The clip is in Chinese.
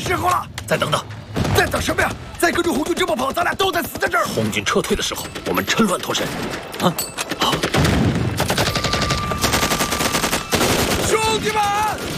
时候了。 再等等， 再等什么呀？再跟着红军这么跑，咱俩都得死在这儿。 红军撤退的时候，我们趁乱脱身。啊！ 兄弟们，